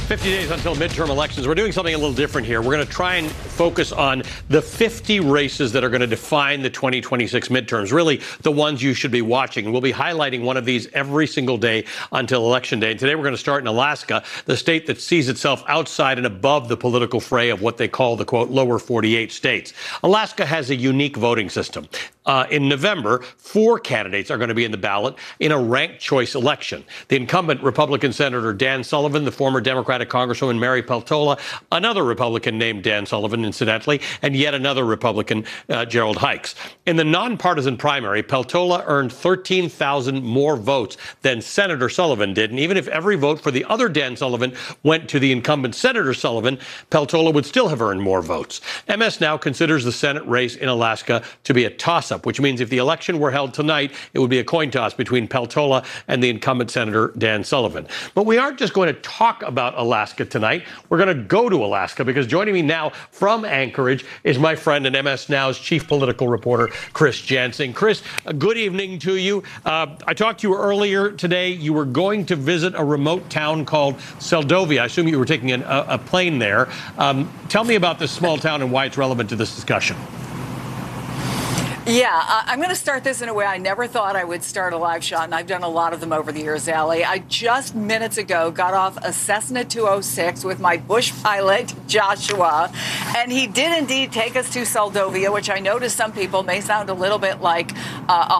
50 days until midterm elections. We're doing something a little different here. We're going to try and focus on the 50 races that are going to define the 2026 midterms, really the ones you should be watching. And we'll be highlighting one of these every single day until Election Day. And today we're going to start in Alaska, the state that sees itself outside and above the political fray of what they call the, quote, lower 48 states. Alaska has a unique voting system. In November, 4 candidates are going to be in the ballot in a ranked choice election. The incumbent Republican Senator Dan Sullivan, the former Democratic Congresswoman Mary Peltola, another Republican named Dan Sullivan, incidentally, and yet another Republican, Gerald Hikes. In the nonpartisan primary, Peltola earned 13,000 more votes than Senator Sullivan did. And even if every vote for the other Dan Sullivan went to the incumbent Senator Sullivan, Peltola would still have earned more votes. MS Now considers the Senate race in Alaska to be a toss-up, which means if the election were held tonight, it would be a coin toss between Peltola and the incumbent Senator Dan Sullivan. But we aren't just going to talk about Alaska tonight. We're going to go to Alaska, because joining me now from Anchorage is my friend and MS Now's chief political reporter, Chris Jansing. Chris, good evening to you. I talked to you earlier today. You were going to visit a remote town called Seldovia. I assume you were taking a plane there. Tell me about this small town and why it's relevant to this discussion. Yeah, I'm going to start this in a way I never thought I would start a live shot, and I've done a lot of them over the years, Allie. I just minutes ago got off a Cessna 206 with my bush pilot, Joshua, and he did indeed take us to Seldovia, which I know to some people may sound a little bit like a